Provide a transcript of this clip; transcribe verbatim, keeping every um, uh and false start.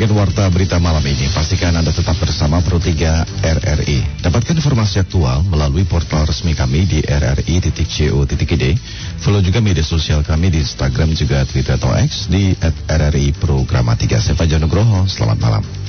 demikian warta berita malam ini. Pastikan Anda tetap bersama Pro tiga R R I. Dapatkan informasi aktual melalui portal resmi kami di r r i titik co titik i d. Follow juga media sosial kami di Instagram juga Twitter atau X di at r r i programa tiga. Saya Fajar Nugroho, selamat malam.